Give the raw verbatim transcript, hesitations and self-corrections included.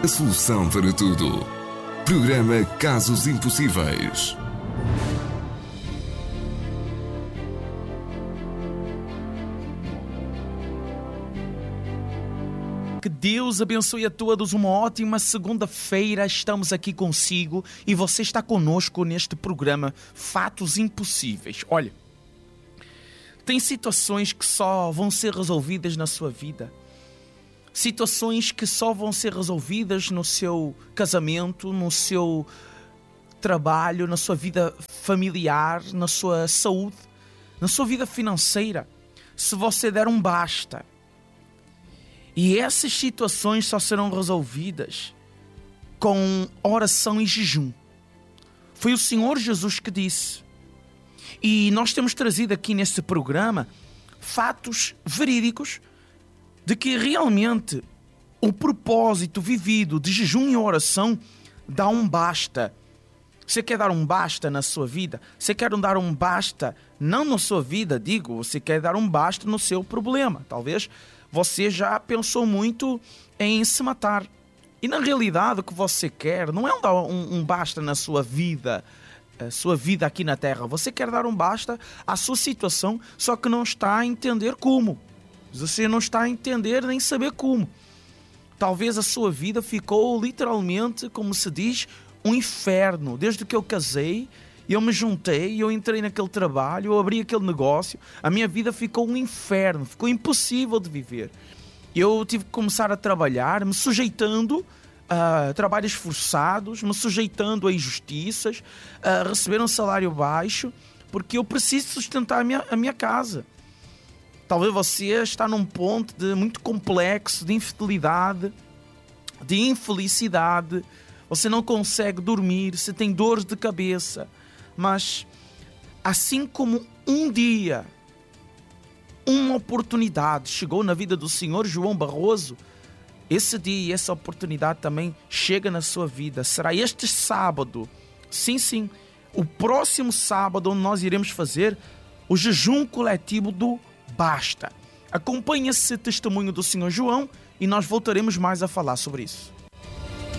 a solução para tudo. Programa Casos Impossíveis. Que Deus abençoe a todos, uma ótima segunda-feira, estamos aqui consigo e você está conosco neste programa Fatos Impossíveis. Olha, tem situações que só vão ser resolvidas na sua vida, situações que só vão ser resolvidas no seu casamento, no seu trabalho, na sua vida familiar, na sua saúde, na sua vida financeira, se você der um basta. E essas situações só serão resolvidas com oração e jejum. Foi o Senhor Jesus que disse. E nós temos trazido aqui neste programa fatos verídicos de que realmente o propósito vivido de jejum e oração dá um basta. Você quer dar um basta na sua vida? Você quer dar um basta, não na sua vida, digo, você quer dar um basta no seu problema. Talvez você já pensou muito em se matar. E na realidade o que você quer não é um, um, um basta na sua vida, a sua vida aqui na Terra. Você quer dar um basta à sua situação, só que não está a entender como. Você não está a entender nem saber como. Talvez a sua vida ficou literalmente, como se diz, um inferno. Desde que eu casei, eu me juntei, eu entrei naquele trabalho, eu abri aquele negócio, a minha vida ficou um inferno, ficou impossível de viver. Eu tive que começar a trabalhar, me sujeitando a trabalhos forçados, me sujeitando a injustiças, a receber um salário baixo, porque eu preciso sustentar a minha, a minha casa. Talvez você está num ponto de muito complexo, de infidelidade, de infelicidade, você não consegue dormir, você tem dores de cabeça. Mas, assim como um dia, uma oportunidade chegou na vida do senhor João Barroso, esse dia e essa oportunidade também chega na sua vida. Será este sábado, sim, sim, o próximo sábado, onde nós iremos fazer o jejum coletivo do Basta. Acompanhe esse testemunho do senhor João e nós voltaremos mais a falar sobre isso.